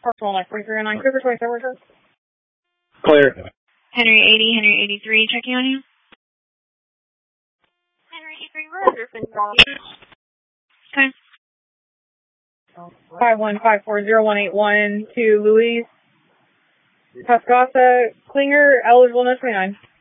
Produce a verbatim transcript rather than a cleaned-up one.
Parcel nine forty-three oh nine, Cooper twenty-seven, return. Clear. Henry eighty, Henry eighty-three, checking on you. Henry eighty-three, Roger, Okay. five one five four zero one eight one to Louise Pascasa, Klinger, eligible no twenty-nine.